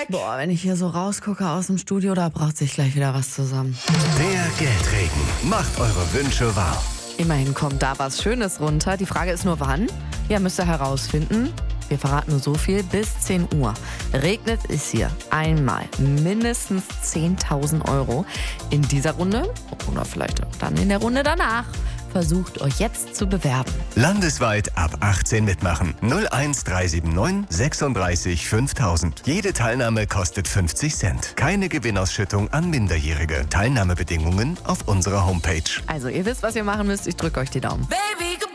Boah, wenn ich hier so rausgucke aus dem Studio, da braucht sich gleich wieder was zusammen. Der Geldregen macht eure Wünsche wahr. Immerhin kommt da was Schönes runter. Die Frage ist nur, wann? Ja, müsst ihr herausfinden. Wir verraten nur so viel, bis 10 Uhr. Regnet es hier einmal mindestens 10.000 Euro. In dieser Runde oder vielleicht auch dann in der Runde danach. Versucht euch jetzt zu bewerben. Landesweit ab 18 mitmachen. 01379 36 5000. Jede Teilnahme kostet 50 Cent. Keine Gewinnausschüttung an Minderjährige. Teilnahmebedingungen auf unserer Homepage. Also ihr wisst, was ihr machen müsst. Ich drücke euch die Daumen. Baby, goodbye.